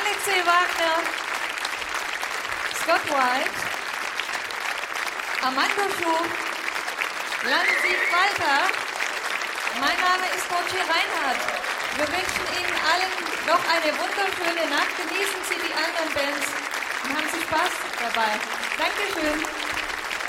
Alexei Wagner, Scott White, Armando Schuf, Lansied Walter. Mein Name ist Roger Reinhardt. Wir wünschen Ihnen allen noch eine wunderschöne Nacht. Genießen Sie die anderen Bands und haben Sie Spaß dabei. Dankeschön.